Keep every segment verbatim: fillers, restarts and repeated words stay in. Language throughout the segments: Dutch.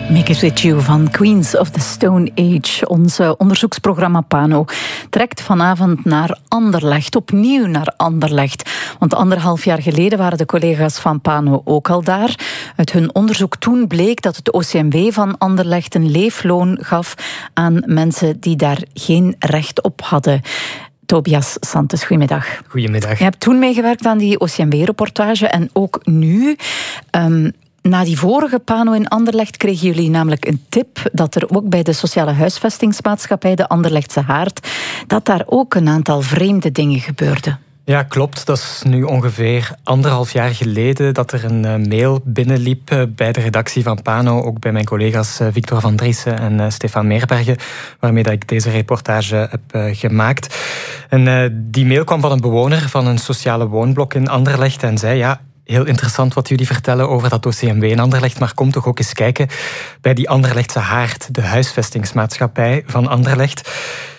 Make It With You van Queens of the Stone Age. Ons onderzoeksprogramma Pano trekt vanavond naar Anderlecht, opnieuw naar Anderlecht. Want anderhalf jaar geleden waren de collega's van Pano ook al daar. Uit hun onderzoek toen bleek dat het O C M W van Anderlecht een leefloon gaf aan mensen die daar geen recht op hadden. Tobias Santes, goedemiddag. Goedemiddag. Je hebt toen meegewerkt aan die O C M W-reportage en ook nu. Um, Na die vorige Pano in Anderlecht kregen jullie namelijk een tip dat er ook bij de sociale huisvestingsmaatschappij, de Anderlechtse Haard, dat daar ook een aantal vreemde dingen gebeurden. Ja, klopt. Dat is nu ongeveer anderhalf jaar geleden dat er een mail binnenliep bij de redactie van Pano, ook bij mijn collega's Victor van Driessen en Stefan Meerbergen, waarmee dat ik deze reportage heb gemaakt. En die mail kwam van een bewoner van een sociale woonblok in Anderlecht en zei, ja, heel interessant wat jullie vertellen over dat O C M W in Anderlecht, maar kom toch ook eens kijken bij die Anderlechtse Haard, de huisvestingsmaatschappij van Anderlecht.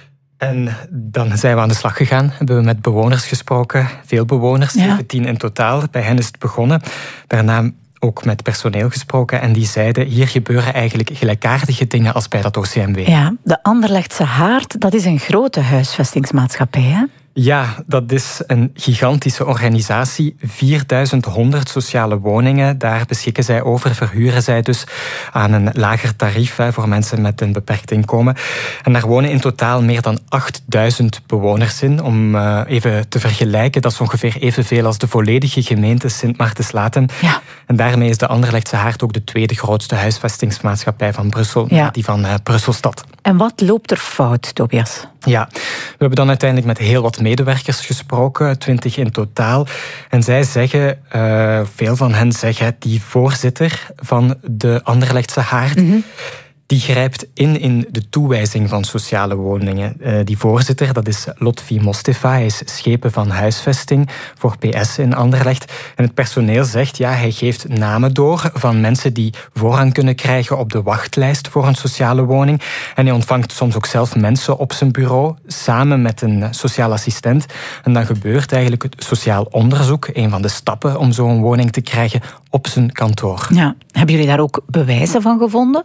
En dan zijn we aan de slag gegaan, hebben we met bewoners gesproken, veel bewoners, ja. zeventien in totaal. Bij hen is het begonnen. Daarna ook met personeel gesproken en die zeiden, hier gebeuren eigenlijk gelijkaardige dingen als bij dat O C M W. Ja, de Anderlechtse Haard, dat is een grote huisvestingsmaatschappij, hè? Ja, dat is een gigantische organisatie. vierduizend honderd sociale woningen. Daar beschikken zij over, verhuren zij dus aan een lager tarief hè, voor mensen met een beperkt inkomen. En daar wonen in totaal meer dan achtduizend bewoners in. Om uh, even te vergelijken, dat is ongeveer evenveel als de volledige gemeente Sint Maartens-Latem. Ja. En daarmee is de Anderlechtse Haard ook de tweede grootste huisvestingsmaatschappij van Brussel, ja. die van uh, Brusselstad. En wat loopt er fout, Tobias? Ja, we hebben dan uiteindelijk met heel wat medewerkers gesproken, twintig in totaal. En zij zeggen, uh, veel van hen zeggen, die voorzitter van de Anderlechtse Haard, mm-hmm. die grijpt in in de toewijzing van sociale woningen. Uh, die voorzitter, dat is Lotfi Mostefa, hij is schepen van huisvesting voor P S in Anderlecht. En het personeel zegt, ja, hij geeft namen door van mensen die voorrang kunnen krijgen op de wachtlijst voor een sociale woning. En hij ontvangt soms ook zelf mensen op zijn bureau, samen met een sociaal assistent. En dan gebeurt eigenlijk het sociaal onderzoek, een van de stappen om zo'n woning te krijgen, op zijn kantoor. Ja. Hebben jullie daar ook bewijzen van gevonden?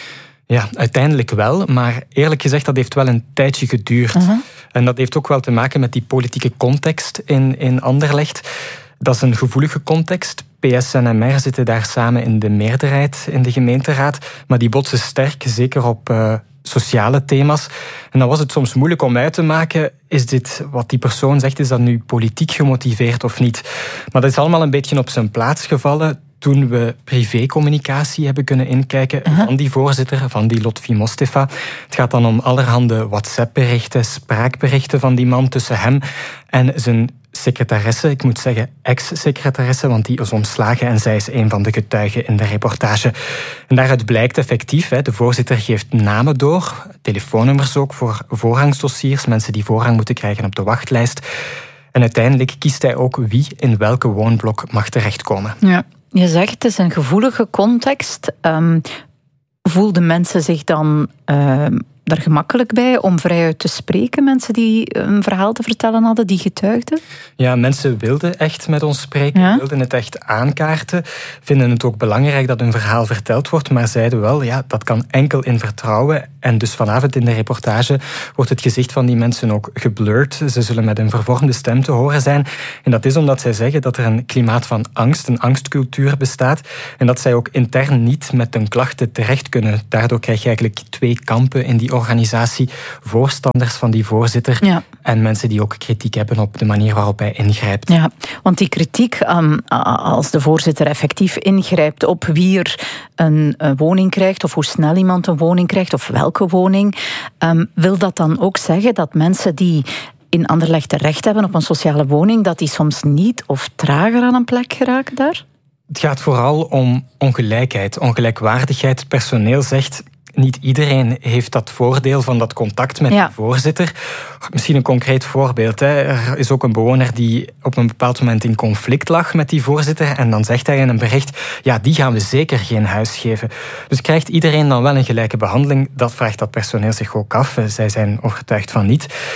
Ja, uiteindelijk wel, maar eerlijk gezegd, dat heeft wel een tijdje geduurd. Uh-huh. En dat heeft ook wel te maken met die politieke context in, in Anderlecht. Dat is een gevoelige context. P S en M R zitten daar samen in de meerderheid in de gemeenteraad, maar die botsen sterk, zeker op uh, sociale thema's. En dan was het soms moeilijk om uit te maken, is dit wat die persoon zegt, is dat nu politiek gemotiveerd of niet? Maar dat is allemaal een beetje op zijn plaats gevallen toen we privécommunicatie hebben kunnen inkijken uh-huh. van die voorzitter, van die Lotfi Mostefa. Het gaat dan om allerhande WhatsApp-berichten, spraakberichten van die man tussen hem en zijn secretaresse, ik moet zeggen ex-secretaresse, want die is ontslagen en zij is een van de getuigen in de reportage. En daaruit blijkt effectief, de voorzitter geeft namen door, telefoonnummers ook voor voorrangsdossiers, mensen die voorrang moeten krijgen op de wachtlijst. En uiteindelijk kiest hij ook wie in welke woonblok mag terechtkomen. Ja. Je zegt, het is een gevoelige context. Um, voelden mensen zich dan uh, daar gemakkelijk bij om vrijuit te spreken? Mensen die een verhaal te vertellen hadden, die getuigden? Ja, mensen wilden echt met ons spreken, ja? wilden het echt aankaarten. Vinden het ook belangrijk dat hun verhaal verteld wordt, maar zeiden wel, ja, dat kan enkel in vertrouwen. En dus vanavond in de reportage wordt het gezicht van die mensen ook geblurred. Ze zullen met een vervormde stem te horen zijn. En dat is omdat zij zeggen dat er een klimaat van angst, een angstcultuur bestaat. En dat zij ook intern niet met hun klachten terecht kunnen. Daardoor krijg je eigenlijk twee kampen in die organisatie. Voorstanders van die voorzitter ja. en mensen die ook kritiek hebben op de manier waarop hij ingrijpt. Ja, want die kritiek, um, als de voorzitter effectief ingrijpt op wie er een, een woning krijgt, of hoe snel iemand een woning krijgt, of welke woning, um, wil dat dan ook zeggen dat mensen die in Anderlecht recht hebben op een sociale woning, dat die soms niet of trager aan een plek geraken daar? Het gaat vooral om ongelijkheid, ongelijkwaardigheid. Het personeel zegt, niet iedereen heeft dat voordeel van dat contact met ja. de voorzitter. Misschien een concreet voorbeeld. Hè. Er is ook een bewoner die op een bepaald moment in conflict lag met die voorzitter. En dan zegt hij in een bericht, ja, die gaan we zeker geen huis geven. Dus krijgt iedereen dan wel een gelijke behandeling? Dat vraagt dat personeel zich ook af. Zij zijn overtuigd van niet.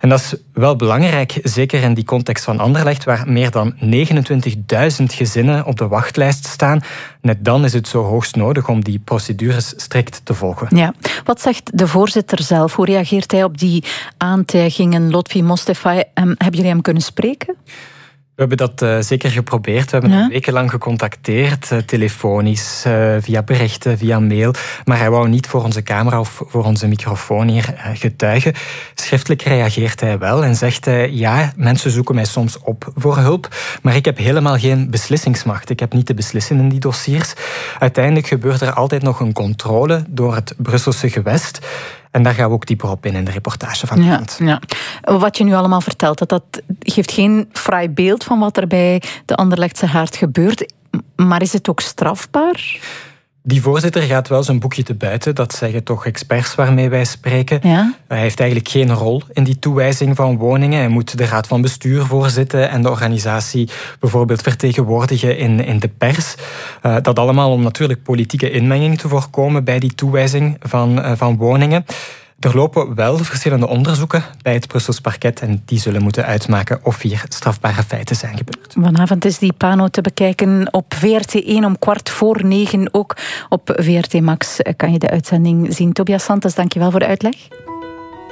En dat is wel belangrijk, zeker in die context van Anderlecht, waar meer dan negenentwintigduizend gezinnen op de wachtlijst staan. Net dan is het zo hoogst nodig om die procedures strikt te volgen. Ja. Wat zegt de voorzitter zelf? Hoe reageert hij op die aantijgingen? Lotfi Mostefai, hebben jullie hem kunnen spreken? We hebben dat uh, zeker geprobeerd. We hebben ja. hem wekenlang gecontacteerd, uh, telefonisch, uh, via berichten, via mail. Maar hij wou niet voor onze camera of voor onze microfoon hier uh, getuigen. Schriftelijk reageert hij wel en zegt hij, ja, mensen zoeken mij soms op voor hulp, maar ik heb helemaal geen beslissingsmacht. Ik heb niet te beslissen in die dossiers. Uiteindelijk gebeurt er altijd nog een controle door het Brusselse gewest. En daar gaan we ook dieper op in in de reportage van ja, ja. Wat je nu allemaal vertelt, dat, dat geeft geen fraai beeld van wat er bij de Anderlechtse Haard gebeurt. Maar is het ook strafbaar? Die voorzitter gaat wel zijn boekje te buiten. Dat zeggen toch experts waarmee wij spreken. Ja? Hij heeft eigenlijk geen rol in die toewijzing van woningen. Hij moet de raad van bestuur voorzitten en de organisatie bijvoorbeeld vertegenwoordigen in, in de pers. Uh, dat allemaal om natuurlijk politieke inmenging te voorkomen bij die toewijzing van, uh, van woningen. Er lopen wel verschillende onderzoeken bij het Brussels parket en die zullen moeten uitmaken of hier strafbare feiten zijn gebeurd. Vanavond is die Pano te bekijken op V R T één om kwart voor negen. Ook op V R T Max kan je de uitzending zien. Tobias Santos, dankjewel voor de uitleg.